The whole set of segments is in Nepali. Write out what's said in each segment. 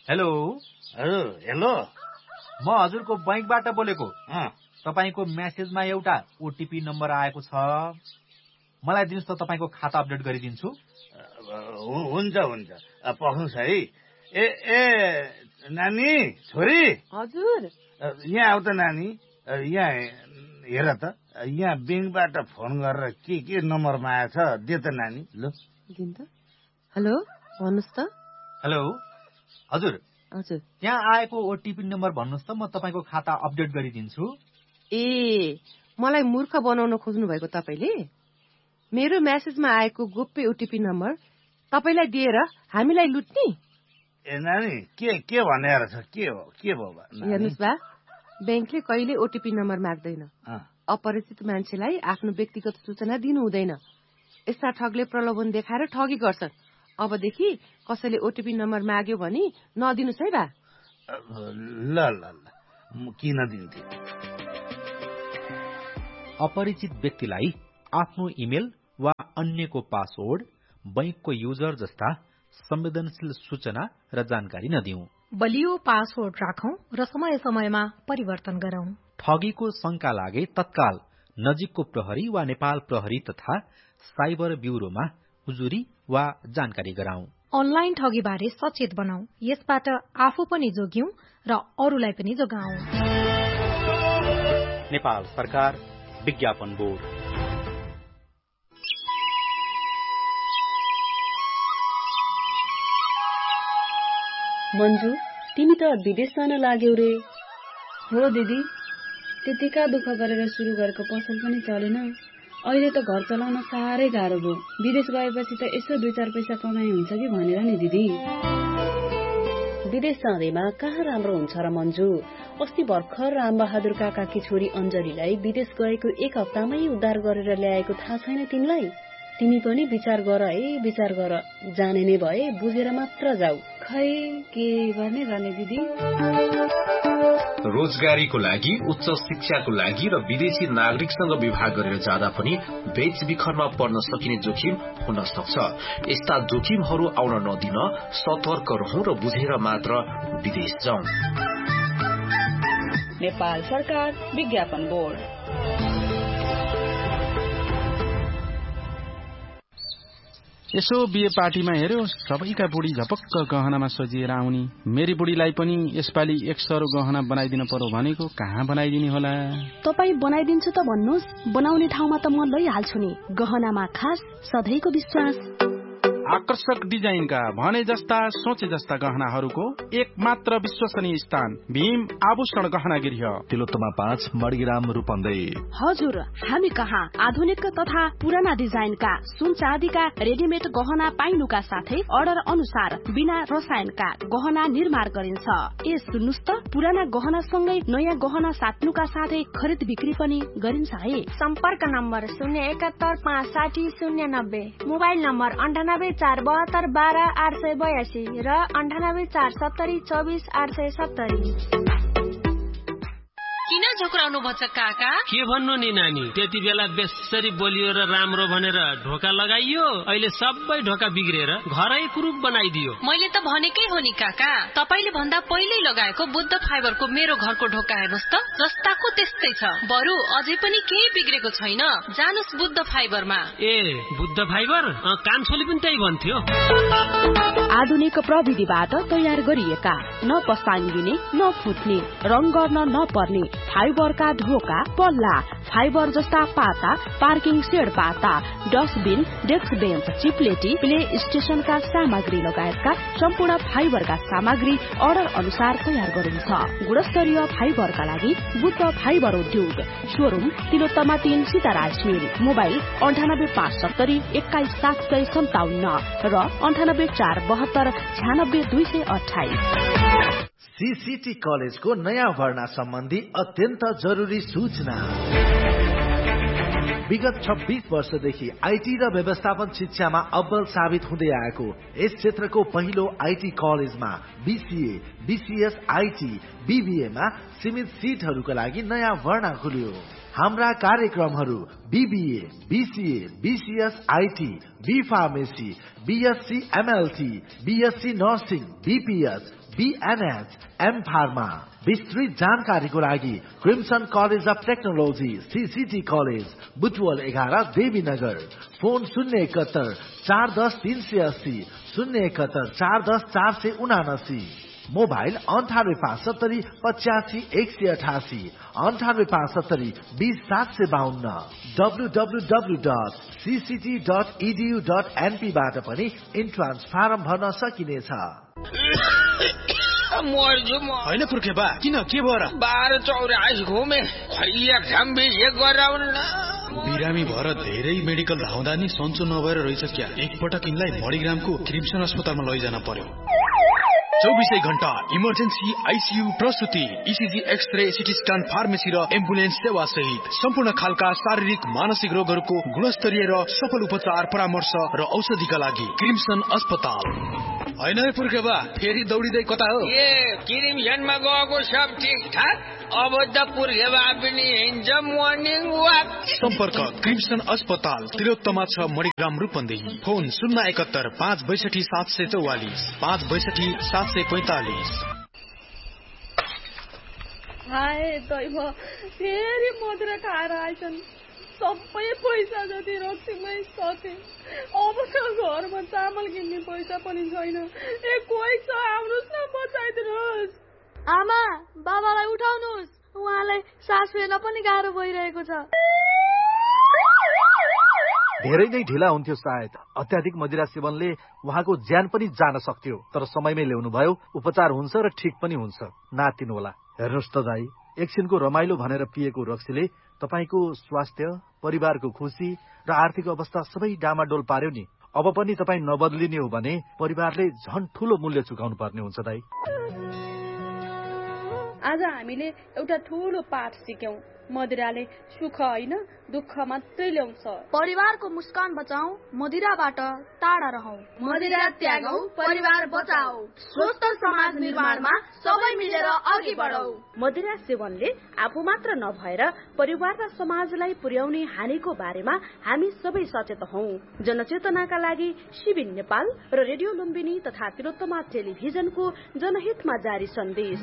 हेलो हेलो म हजुरको बैंकबाट बोलेको। तपाईको मेसेजमा एउटा ओटीपी नम्बर आएको छ, मलाई दिनुस् त तपाईको खाता अपडेट गरिदिन्छु। हुन्छ पख्नुस् है। ए नानी छोरी, हजुर यहाँ आउ त नानी। यहाँ हेर त, यहाँ बैंकबाट फोन गरेर के नम्बरमा आएछ, दे त नानी। ल दिन त। हेलो भन्नुस् त। हेलो हजुर हजुर यहाँ आएको ओटीपी नम्बर भन्नुस् त, म तपाईको खाता अपडेट गरिदिन्छु। ए मलाई मूर्ख बनाउन खोज्नु भएको तपाईले? मेरो मेसेजमा आएको गोप्य ओटीपी नम्बर तपाईलाई दिएर हामीलाई लुट्ने? ए नानी के भनेर छ? के भयो हेर्नुस् बा, बैंकले कहिले ओटीपी नम्बर माग्दैन। अपरिचित मान्छेलाई आफ्नो व्यक्तिगत सूचना दिनु हुँदैन। यस्ता ठगले प्रलोभन देखाएर ठगी गर्छन्। अबदेखि कसैले ओटीपी नम्बर माग्यो भने नदिनुस् है बा। ल किन दिन्थे? अपरिचित व्यक्तिलाई आफ्नो इमेल वा अन्यको पासवर्ड, बैंकको युजर जस्ता संवेदनशील सूचना र जानकारी नदिऊ। बलियो पासवर्ड राखौं र समय समयमा परिवर्तन गरौं। ठगीको शंका लागे तत्काल नजिकको प्रहरी वा नेपाल प्रहरी तथा साइबर ब्यूरोमा उजुरी वा जानकारी गराउँ। अनलाइन ठगीबारे सचेत बनाऊ। यसबाट आफू पनि जोग्यौं र अरूलाई पनि जोगाऊ। नेपाल सरकार, विज्ञापन बोर्ड। मन्जु, तिमी त विदेश जान लाग्यौ रे? हो दिदी, त्यतिका दुःख गरेर सुरु गरेको पसल पनि चलेन। अहिले त घर चलाउन साह्रै गाह्रो भयो। विदेश गएपछि त यसो 2-4 पैसा कमाइ हुन्छ कि भनेर नि दिदी। विदेश जाँदैमा कहाँ राम्रो हुन्छ र मन्जु? अस्ति भर्खर रामबहादुर काकाकी छोरी अञ्जलीलाई विदेश गएको 1 हप्तामै उद्धार गरेर ल्याएको थाहा छैन तिमीलाई? तिमी पनि विचार गर है, विचार गर। जाने नै भए बुझेर मात्र जाऊ। खै के गर्ने दिदी? रोजगारीको लागि, उच्च शिक्षाको लागि र विदेशी नागरिकसँग विवाह गरेर जाँदा पनि बेचबिखनमा पर्न सकिने जोखिम हुन सक्छ। यस्ता जोखिमहरू आउन नदिन सतर्क रहौं र बुझेर मात्र विदेश जाउँ। नेपाल सरकार, विज्ञापन बोर्ड। यसो बिहे पार्टीमा हेर्यो, सबैका बुढी झपक्क गहनामा सजिएर आउने। मेरी बुढीलाई पनि यसपालि 1 सरो गहना बनाइदिन पर्यो भनेको, कहाँ बनाइदिने होला? तपाई बनाइदिन्छु त भन्नुस्, बनाउने ठाउँमा त म लैहाल्छु नि। गहनामा खास सधैँको विश्वास। आकर्षक डिजाइनका, भने जस्ता सोचे जस्ता गहनाहरूको एकमात्र विश्वसनीय स्थान भीम आभूषण गहना गृह, तिलोत्तमा 5 मडगिराम रूपन्देही। हजुर, हामी कहाँ आधुनिक तथा पुराना डिजाइनका सुन चाँदीका रेडिमेड गहना पाइनुका साथै अर्डर अनुसार बिना रसायनका गहना निर्माण गरिन्छ। ए सुन्नुस् त, पुराना गहना सँगै नयाँ गहना साट्नुका साथै खरिद बिक्री पनि गरिन्छ है। सम्पर्क नम्बर 071 560 090, मोबाइल नम्बर 9847272882 र 9847242870। किन झोक्राउनु भन्छ काका? के भन्नु नि नानी, त्यति बेला बेसरी बोलियो र राम्रो भनेर ढोका लगाइयो, अहिले सबै ढोका बिग्रेर घरै कुरूप बनाइदियो। मैले त भनेकै हो नि काका, तपाईले भन्दा पहिल्यै लगाएको बुद्ध फाइबरको मेरो घरको ढोका हेर्नुस् त, जस्ताको त्यस्तै छ। बरु अझै पनि केही बिग्रेको छैन। जानुस् बुद्ध फाइबरमा। ए बुद्ध फाइबर? कान्छोले पनि त्यही भन्थ्यो। आधुनिक प्रविधिबाट तयार गरिएका, न पसाइने न फुट्ने, रङ गर्न नपर्ने फाइबरका ढोका, पल्ला, फाइबर जस्ता पाता, पार्किङ सेड पाता, डस्टबिन, डेस्क बेन्च, चिप्लेटी, प्ले स्टेशनका सामग्री लगायतका सम्पूर्ण फाइबरका सामग्री अर्डर अनुसार तयार गरिन्छ। गुणस्तरीय फाइबरका लागि बुद्ध फाइबर उद्योग, शोरूम तिलोत्तमा 3 सीताराज मिल, मोबाइल 9857 21757 र 9847 96228। सीसीटी कलेजको नयाँ भर्ना सम्बन्धी अत्यन्त जरुरी सूचना। विगत 26 वर्षदेखि आईटी र व्यवस्थापन शिक्षामा अब्बल साबित हुँदै आएको यस क्षेत्रको पहिलो आईटी कलेजमा बीसीए, बीसीएस, आईटी, बीबीएमा सीमित सीटहरूका लागि नयाँ भर्ना खुल्यो। हाम्रा कार्यक्रमहरू BBA, BCA, BCS, IT, be pharmacy, BSc MLT, BSc nursing, BPS, BNH, M Pharma। विस्तृत जानकारीको लागि crimson college of technology CCT college Butwal 11 Devinagar. Phone 071 410 380 071 410 479। Mobile 98 85 188 98 20 752 www.cct.edu.np बाट पनि इन्ट्रान्स फारम भर्न सकिनेछ। होइन पुर्खे बा किन के भयो र 12 घुमे बिरामी भएर धेरै मेडिकल धाउँदा नि सन्चो नभएर रहेछ क्या। एकपटक यिनलाई मणिग्रामको क्रिम्सन अस्पतालमा लैजान पर्यो। 24 घण्टा emergency ICU प्रसुति ECG x-ray CT scan pharmacy र एम्बुलेन्स सेवा सहित सम्पूर्ण खालका शारीरिक मानसिक रोगहरूको गुणस्तरीय र सफल उपचार परामर्श र औषधिका लागि क्रिम्सन अस्पताल। होइन पुर्खे बा फेरि दौडिँदै कता हो? क्रिम्सनमा गएको सब ठिक ठाक। अब त पुर्खे बा पनि हिँड्छ मर्निङ वाक। सम्पर्क क्रिम्सन अस्पताल तिलोत्तमा 6 मणिग्राम रूपन्देही। फोन 071 562 744 562 745। हाय दैव फेरि मदिरा खाएर आइछन्। सबै पैसा जति रक्सीमै सके। अब त घरमा चामल किन्ने पैसा पनि छैन। कोही छ आउनुहोस् न बचाइदिनुहोस्। आमा बाबालाई उठाउनुहोस्, उहाँलाई सास फेर्न पनि गाह्रो भइरहेको छ। धेरै नै ढिला हुन्थ्यो सायद। अत्याधिक मदिरा सेवनले उहाँको ज्यान पनि जान सक्थ्यो, तर समयमै ल्याउनु भयो। उपचार हुन्छ र ठिक पनि हुन्छ। नातिनु होला। हेर्नुहोस् त दाई, एकछिनको रमाइलो भनेर पिएको रक्सीले तपाईको स्वास्थ्य, परिवारको खुसी र आर्थिक अवस्था सबै डामाडोल पार्यो नि। अब पनि तपाई नबदलिने हो भने परिवारले झन् ठूलो मूल्य चुकाउनु पर्ने हुन्छ दाई। आज हामीले एउटा ठूलो पाठ सिक्यौं। मदिराले सुख होइन दुःख मात्रै ल्याउँछ। परिवारको मुस्कान बचाऊ, मदिराबाट टाढा रहौ। मदिरा त्यागौ, परिवार बचाऊ। स्वस्थ समाज निर्माणमा सबै मिलेर अघि बढौ। मदिरा सेवनले आफू मात्र नभएर परिवार र समाजलाई पुर्याउने हानिको बारेमा हामी सबै सचेत हौ। जनचेतनाका लागि शिविन नेपाल र रेडियो लुम्बिनी तथा तिलोत्तमा टेलिभिजनको जनहितमा जारी सन्देश।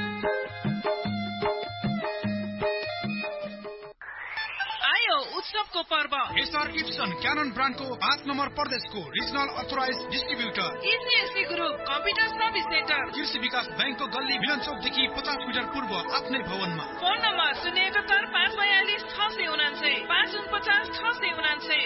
उत्सवको पर्व एसआर इप्सन क्यानन ब्रान्डको 5 नम्बर प्रदेशको regional authorise distributor इसिएससी group computer service centre कृषि विकास बैंकको गल्ली मिलन चौकदेखि 50 मिटर पूर्व आफ्नै भवनमा। Phone number 071 542 649 549 649।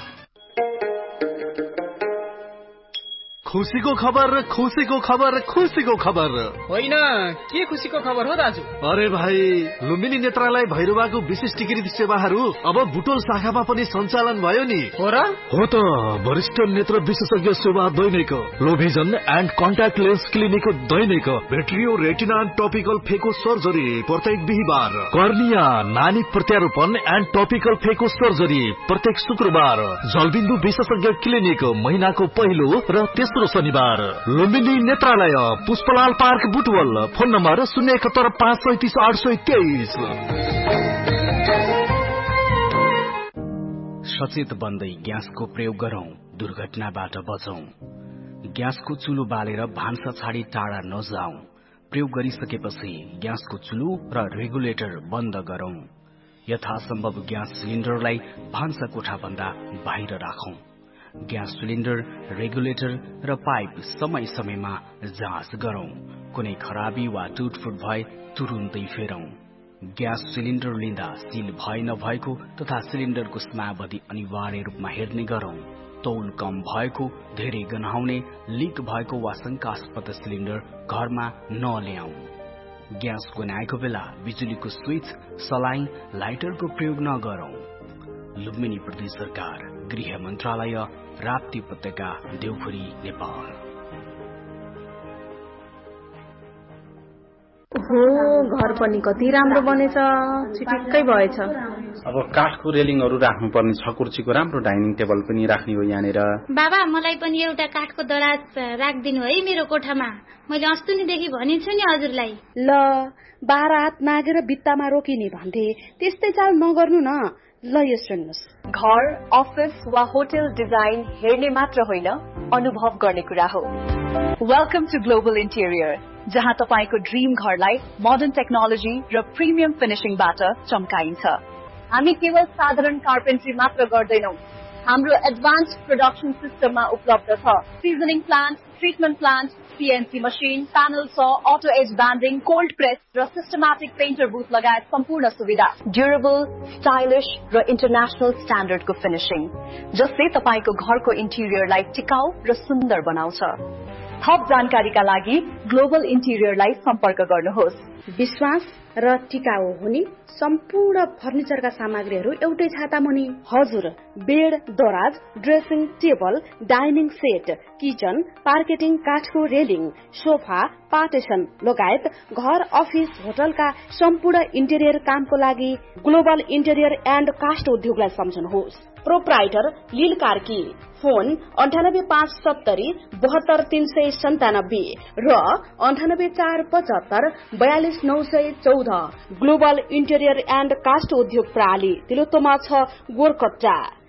खुसीको खबर, खुसीको खबर, खुसीको खबर। होइन के खुसीको खबर हो दाजु? अरे भाइ, लुम्बिनी नेत्रालय भैरवाको विशिष्टीकृत सेवाहरू अब बुटोल शाखामा पनि सञ्चालन भयो नि। हो र? हो त। वरिष्ठ नेत्र विशेषज्ञ सेवा दैनिक, लो vision and contact lens clinic Dainik, भेट्रियो retina and topical फेको सर्जरी प्रत्येक बिहीबार, कर्निया नानी प्रत्यारोपण एन्ड टपिकल फेको सर्जरी प्रत्येक शुक्रबार, जलबिन्दु विशेषज्ञ क्लिनिक महिनाको पहिलो र तेस्रो शनिबार। लुम्बिनी नेत्रालय, Pushpalal park Butwal. Phone number 071 537 823। सचेत बन्दै ग्यासको प्रयोग गरौं, दुर्घटनाबाट बचौं। ग्यासको चुलो बालेर भान्सा छाडी टाढा नजाऊ। प्रयोग गरिसकेपछि ग्यासको चुलो र रेगुलेटर बन्द गरौं। यथासम्भव ग्यास सिलिन्डरलाई भान्सा कोठा भन्दा बाहिर राखौं। ग्यास सिलिन्डर, रेगुलेटर र पाइप समय समयमा जाँच गरौं। कुनै खराबी वा टुटफुट भए तुरुन्तै फेरौं। ग्यास सिलिन्डर लिँदा सिल भए नभएको तथा सिलिन्डरको स्म्याबधि अनिवार्य रूपमा हेर्ने गरौं। तौल कम भएको, धेरै गन्हाउने, लिक भएको वा शंकास्पद सिलिन्डर घरमा नल्याऊ। ग्यास गन्हाएको बेला बिजुलीको स्विच, सलाइन, लाइटरको प्रयोग नगरौं। लुम्बिनी प्रदेश सरकार, गृह मन्त्रालय, राप्ती उपत्यका, देउखुरी, नेपाल। घर पनि कति राम्रो बनेछ, छिटक्कै भएछ। अब काठको रेलिङहरू राख्नुपर्ने छ, कुर्सीको राम्रो डाइनिङ टेबल पनि राख्ने हो यहाँनिर। बाबा मलाई पनि एउटा काठको दराज राखिदिनु है मेरो कोठामा। मैले अस्तिदेखि भनिन्छु नि हजुरलाई। ल 12 हात नागेर भित्तामा रोकिने भन्थे, त्यस्तै चाल नगर्नु न। ल यो सुन्नुहोस्, घर, अफिस वा होटल डिजाइन हेर्ने मात्र होइन, अनुभव गर्ने कुरा हो। वेलकम टु ग्लोबल इन्टेरियर, जहाँ तपाईको ड्रीम घरलाई मोडर्न टेक्नोलोजी र प्रिमियम फिनिशिङबाट चम्काइन्छ। हामी केवल साधारण कार्पेन्ट्री मात्र गर्दैनौं, हाम्रो एडभान्स प्रोडक्सन सिस्टममा उपलब्ध छ। Seasoning plant, treatment plant, CNC machine, panel saw, auto as banding, cold press र सिस्टमेटिक पेन्टर बुथ लगायत सम्पूर्ण सुविधा। ड्युरेबल, स्टाइलिश र इन्टरनेशनल स्ट्यान्डर्डको फिनिशिङ, जसले तपाईको घरको इन्टिरियरलाई टिकाउ र सुन्दर बनाउँछ। थप जानकारीका लागि ग्लोबल इन्टिरियरलाई सम्पर्क गर्नुहोस्। विश्वास र टिकाउ हुने सम्पूर्ण फर्निचरका सामग्रीहरू एउटै छाता मुनि। हजुर, बेड, दराज, dressing table, dining set, kitchen, पार्केटिङ, काठको रेलिङ, सोफा, पार्टिसन लगायत घर, अफिस, होटलका सम्पूर्ण इन्टेरियर कामको लागि ग्लोबल इन्टेरियर एन्ड कास्ट उद्योगलाई सम्झनुहोस्। प्रोप्राइटर लील कार्की, फोन 98570 72397 र 98475 42914। ग्लोबल इन्टेरियर एन्ड कास्ट उद्योग प्रणाली तिलोत्तमा 6 गोरकट्टा।